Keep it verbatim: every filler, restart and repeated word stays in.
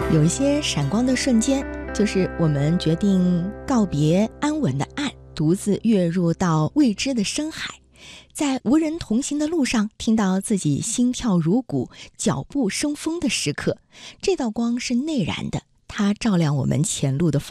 有一些闪光的瞬间，就是我们决定告别安稳的岸，独自跃入到未知的深海，在无人同行的路上，听到自己心跳如鼓、脚步生风的时刻，这道光是内燃的，它照亮我们前路的方